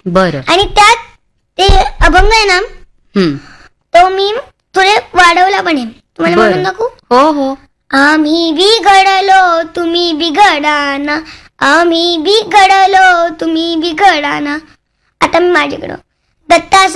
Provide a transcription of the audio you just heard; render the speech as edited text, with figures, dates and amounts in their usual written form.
बरं. आणि त्यात ते अभंग आहे ना, तो मी थोडे वाढवला पण आहे. तुम्हाला म्हणून नको? हो हो. आम्ही बिघडलो तुम्ही बिघडाना, आम्ही बिघडलो तुम्ही बिघडाना. आता मी माझ्याकडं दत्ता